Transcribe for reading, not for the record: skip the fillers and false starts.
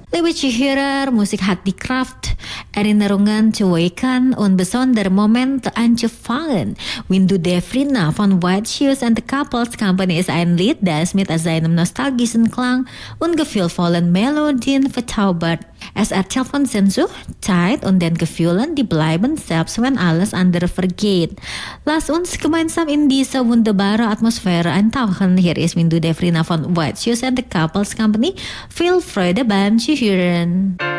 Liebe Zuhörer, Musik hat die Kraft, Erinnerungen zu wecken und besondere Momente anzufangen. Wenn du Defrina von White Shoes and the Couples Company ist ein Lied, das mit seinem nostalgischen Klang und gefühlvollen Melodien verzaubert. Es erzählt von Sehnsucht, Zeit und den Gefühlen, die bleiben, selbst wenn alles andere vergeht. Lass uns gemeinsam in diese wunderbare Atmosphäre eintauchen. Hier ist Windu Defrina von White Shoes and the Couples Company. Viel Freude beim Zuhören.